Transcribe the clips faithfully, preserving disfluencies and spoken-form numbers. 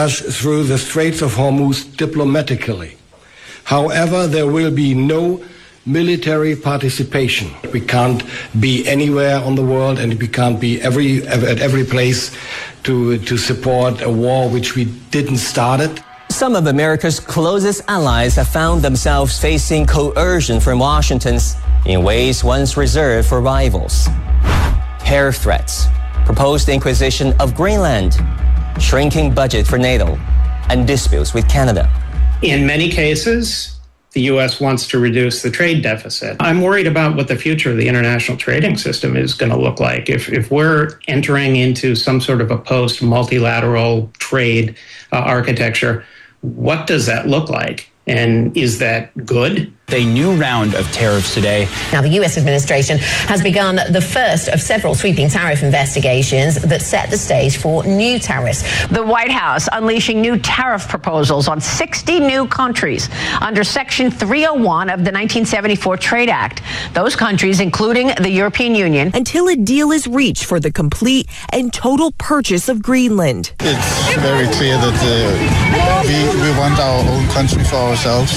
through the Straits of Hormuz diplomatically. However, there will be no military participation. We can't be anywhere on the world, and we can't be every at every place to to support a war which we didn't start it. Some of America's closest allies have found themselves facing coercion from Washington in ways once reserved for rivals. Terror threats, proposed inquisition of Greenland, shrinking budget for NATO, and disputes with Canada. In many cases, the U S wants to reduce the trade deficit. I'm worried about what the future of the international trading system is going to look like. If, if we're entering into some sort of a post-multilateral trade uh, architecture, what does that look like? And is that good? A new round of tariffs today. Now, the U S administration has begun the first of several sweeping tariff investigations that set the stage for new tariffs. The White House unleashing new tariff proposals on sixty new countries under Section three oh one of the nineteen seventy-four Trade Act. Those countries, including the European Union. Until a deal is reached for the complete and total purchase of Greenland. It's very clear that uh, we, we want our own country for ourselves.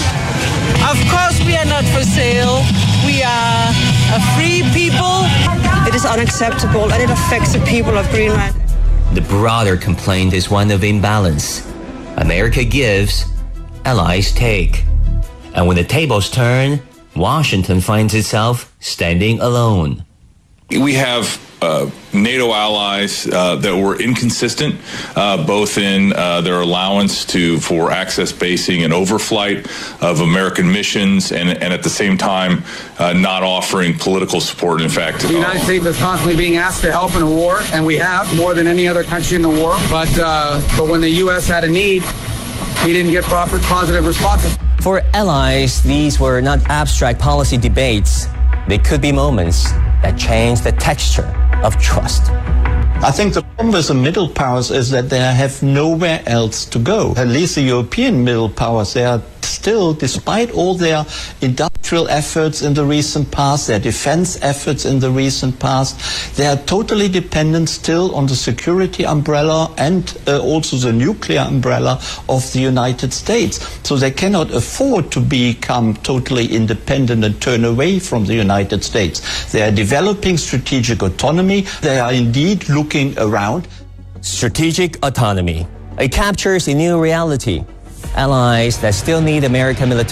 Of course, we are not for sale. We are a free people. It is unacceptable, and it affects the people of Greenland. The broader complaint is one of imbalance. America gives, allies take. And when the tables turn, Washington finds itself standing alone. We have uh, NATO allies uh, that were inconsistent, uh, both in uh, their allowance to for access basing and overflight of American missions, and, and at the same time uh, not offering political support. In fact, the United uh, States is constantly being asked to help in a war, and we have more than any other country in the world. But uh, but when the U S had a need, we didn't get proper positive responses. For allies, these were not abstract policy debates. They could be moments that change the texture of trust. I think the problem with the middle powers is that they have nowhere else to go. At least the European middle powers, they are still, despite all their industrial efforts in the recent past, their defense efforts in the recent past, they are totally dependent still on the security umbrella and uh, also the nuclear umbrella of the United States. So they cannot afford to become totally independent and turn away from the United States. They are developing strategic autonomy. They are indeed looking around. Strategic autonomy. It captures a new reality. Allies that still need American military